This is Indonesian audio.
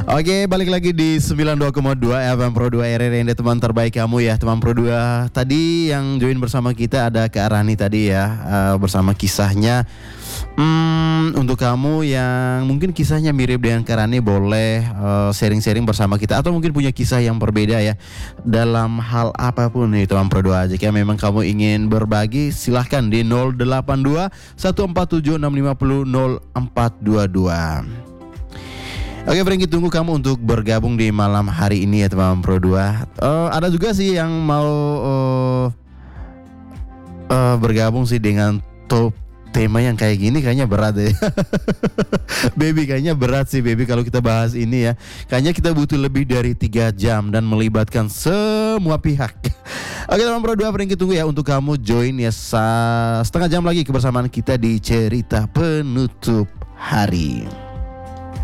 Oke, balik lagi di 92,2 FM Pro 2 RRND, teman terbaik kamu ya, teman Pro 2. Tadi yang join bersama kita ada Kak Rani tadi ya, bersama kisahnya. Untuk kamu yang mungkin kisahnya mirip dengan Kak Rani, boleh sharing-sharing bersama kita, atau mungkin punya kisah yang berbeda ya dalam hal apapun nih teman Pro 2. Jika memang kamu ingin berbagi, silahkan di 082 147 650 0422. Oke Franky, tunggu kamu untuk bergabung di malam hari ini ya teman Pro 2. Ada juga sih yang mau bergabung sih dengan top tema yang kayak gini, kayaknya berat deh. Baby, kayaknya berat sih Baby kalau kita bahas ini ya. Kayaknya kita butuh lebih dari 3 jam dan melibatkan semua pihak. Oke teman Pro 2, Franky tunggu ya untuk kamu join ya setengah jam lagi kebersamaan kita di cerita penutup hari.